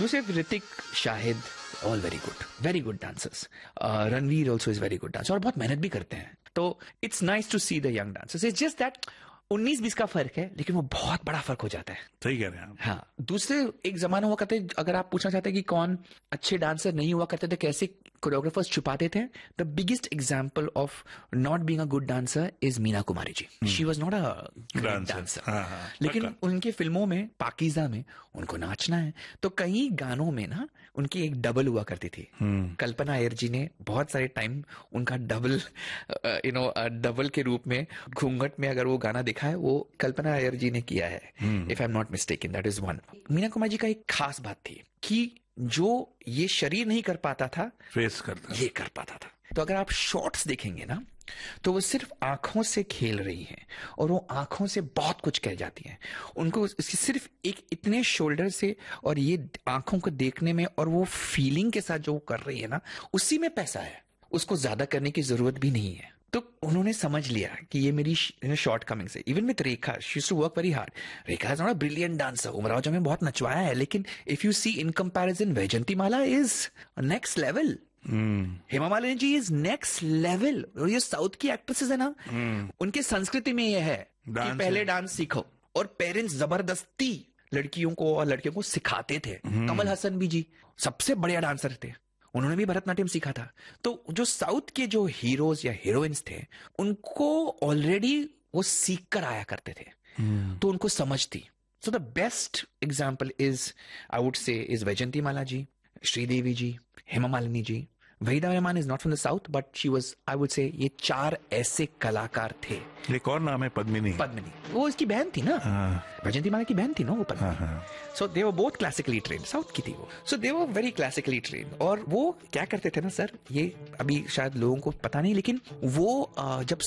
Yusuf, Hrithik, Shahid, all very good dancers. Ranveer also is very good dancer और बहुत मेहनत भी करते हैं. तो it's nice to see the young dancers. It's just that 19-20 का फर्क है, लेकिन वो बहुत बड़ा फर्क हो जाता है. सही कह रहे हैं आप. हाँ, दूसरे एक जमाना हुआ करते, अगर आप पूछना चाहते हैं कि कौन अच्छे डांसर नहीं हुआ करते थे, कैसे कोरियोग्राफर्स छुपाते थे, the biggest example of not being a good dancer is Meena Kumari ji. She was not a great dancer, लेकिन उनके फिल्मों में, पाकीज़ा में उनको नाचना है, तो कई गानों में ना उनकी एक डबल हुआ करती थी. कल्पना अय्यर जी ने बहुत सारे टाइम उनका डबल डबल के रूप में घूंघट में अगर वो गाना दिखा है, वो कल्पना अय्यर जी ने किया है, if I am not mistaken. That is one. Meena Kumari ji का एक खास बात थी कि जो ये शरीर नहीं कर पाता था, फेस करता, ये कर पाता था. तो अगर आप शॉट्स देखेंगे ना, तो वो सिर्फ आंखों से खेल रही हैं और वो आंखों से बहुत कुछ कह जाती हैं. उनको सिर्फ एक इतने शोल्डर से और ये आंखों को देखने में और वो फीलिंग के साथ जो कर रही है ना, उसी में पैसा है. उसको ज्यादा करने की जरूरत भी नहीं है. तो उन्होंने समझ लिया कि ये मेरी शॉर्ट कमिंग से. Even with Rekha, she used to work very hard. Rekha is not a brilliant dancer. Umrao में बहुत नचवाया है, लेकिन if you see in comparison, Vyjayanthimala is next level. Hema Malini ji is next level. और ये साउथ की एक्ट्रेसेस है ना, उनके संस्कृति में ये है कि पहले डांस सीखो, और पेरेंट्स जबरदस्ती लड़कियों को और लड़कियों को सिखाते थे. कमल हसन भी जी सबसे बढ़िया डांसर थे, उन्होंने भी भरतनाट्यम सीखा था. तो जो साउथ के जो हीरोज या हीरोइंस थे, उनको ऑलरेडी वो सीख कर आया करते थे, तो उनको समझ थी. So the best example is, I would say, is Vyjayanthimala ji, Sridevi ji, Hema Malini ji. Waheeda Rehman is not from the south, but she was, I would say, ये 4 ऐसे कलाकार थे. एक और नाम है पद्मिनी. वो इसकी बहन थी ना, वैजंतीमाला की बहन थी ना वो पद्मिनी. सो दे were both classically trained. South की थी वो, सो दे वर वेरी क्लासिकली ट्रेन्ड. और वो क्या करते थे ना सर, ये अभी शायद लोगों को पता नहीं, लेकिन वो जब